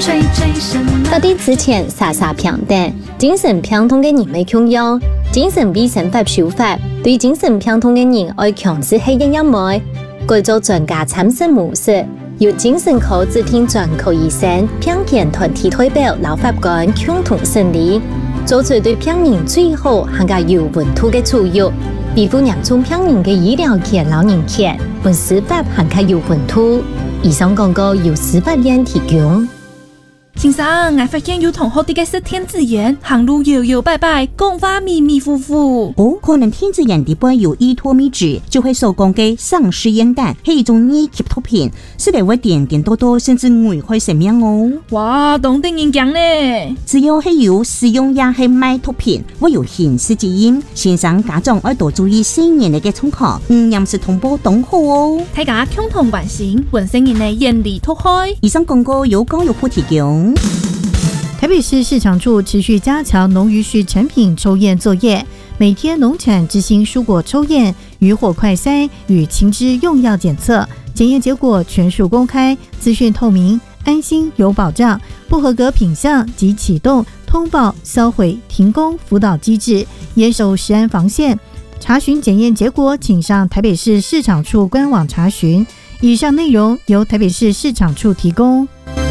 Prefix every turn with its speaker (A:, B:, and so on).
A: 到底之前啥平等，精神病痛的人没享有，精神卫生法修法对精神病痛的人要强制系一样没，改做专家参审模式，由精神科指定专科医生、病健团体代表、老法官共同审理，做出对病人最好和加有温度的处理，维护人中病人的医疗权、老人权，本司法和加有温度。以上广告由司法院提供。
B: 先生，我发现有同学啲嘅是天子眼，行路摇摇摆摆，讲话迷迷糊糊。
C: 哦，可能天子眼底背有依托米质，就会手工嘅丧尸烟弹，係一種二級毒品，是嚟會點點多多，甚至危害生命哦。
B: 哇，懂得人講呢。
C: 只要係有使用也係賣毒品，會有刑事責任。先生家長要多注意新年嘅狀況，嚴實通報董好哦。
B: 大家共同關心，本身人嘅嚴厲脫開。
C: 以上廣告由江玉鋪提供。
D: 台北市市場處持續加強農漁畜產品抽驗作業，每天農產執行蔬果抽驗、漁獲快篩與青汁用藥檢測，檢驗結果全數公開，資訊透明，安心有保障。不合格品項即啟動通報、銷毀、停工輔導機制，嚴守食安防線。查詢檢驗結果，請上台北市市場處官網查詢。以上內容由台北市市場處提供。